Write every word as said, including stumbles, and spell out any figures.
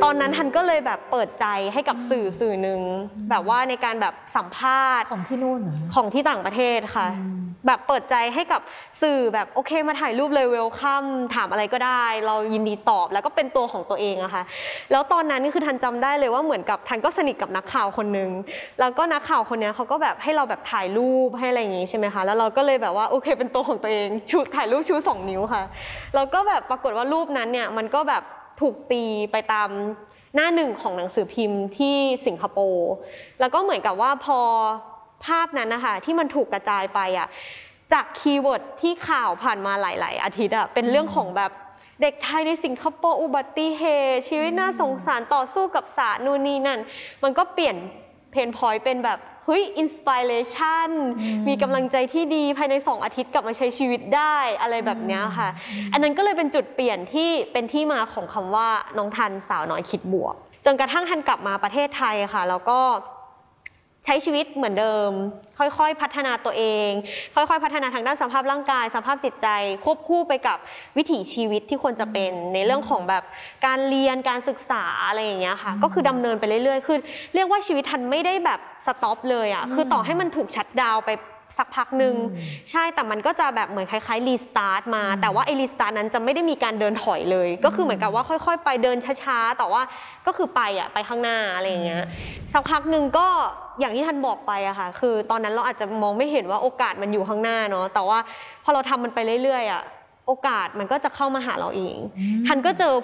ตอนนั้นทันก็เลยแบบเปิดใจให้กับสื่อสื่อหนึ่งแบบว่าในการแบบสัมภาษณ์ของที่นู่นของที่ต่างประเทศค่ะแบบเปิดใจให้กับสื่อแบบโอเคมาถ่ายรูปเลยเวลคัมถามอะไรก็ได้เรายินดีตอบแล้วก็เป็นตัวของตัวเองอะค่ะแล้วตอนนั้นนี่คือทันจำได้เลยว่าเหมือนกับทันก็สนิทกับนักข่าวคนนึงแล้วก็นักข่าวคนนี้เขาก็แบบให้เราแบบถ่ายรูปให้อะไรอย่างงี้ใช่ไหมคะแล้วเราก็เลยแบบว่าโอเคเป็นตัวของตัวเองชูถ่ายรูปชูสองนิ้วค่ะแล้วก็แบบปรากฏว่ารูปนั้นเนี่ยมันก็แบบถูกตีไปตามหน้าหนึ่งของหนังสือพิมพ์ที่สิงคโปร์แล้วก็เหมือนกับว่าพอภาพนั้นนะคะที่มันถูกกระจายไปอ่ะจากคีย์เวิร์ดที่ข่าวผ่านมาหลายๆอาทิตย์อ่ะเป็นเรื่องของแบบเด็กไทยในสิงคโปร์อุบัติเหตุชีวิตน่าสงสารต่อสู้กับศาสตร์นู่นนี่นั่นมันก็เปลี่ยนเพนพอยต์เป็นแบบเฮ้ยอินสปิเรชันมีกำลังใจที่ดีภายในสองอาทิตย์กลับมาใช้ชีวิตได้อะไรแบบนี้ค่ะอันนั้นก็เลยเป็นจุดเปลี่ยนที่เป็นที่มาของคำว่าน้องทันสาวน้อยคิดบวกจนกระทั่งทันกลับมาประเทศไทยค่ะแล้วก็ใช้ชีวิตเหมือนเดิมค่อยๆพัฒนาตัวเองค่อยๆพัฒนาทางด้านสภาพร่างกายสภาพจิตใจควบคู่ไปกับวิถีชีวิตที่ควรจะเป็นในเรื่องของแบบการเรียนการศึกษาอะไรอย่างเงี้ยค่ะก็คือดำเนินไปเรื่อยๆคือเรียกว่าชีวิตทันไม่ได้แบบสต็อปเลยอ่ะคือต่อให้มันถูกชัตดาวน์ไปสักพักหนึ่งใช่แต่มันก็จะแบบเหมือนคล้ายๆรีสตาร์ทมาแต่ว่าไอ้รีสตาร์ทนั้นจะไม่ได้มีการเดินถอยเลยก็คือเหมือนกับว่าค่อยๆไปเดินช้าๆแต่ว่าก็คือไปอ่ะไปข้างหน้าอะไรอย่างเงี้ยสักพักหนึ่งก็อย่างที่ท่านบอกไปอะค่ะคือตอนนั้นเราอาจจะมองไม่เห็นว่าโอกาสมันอยู่ข้างหน้าเนาะแต่ว่าพอเราทำมันไปเรื่อยๆอะโอกาสมันก็จะเข้ามาหาเราเองท่านก็เจอ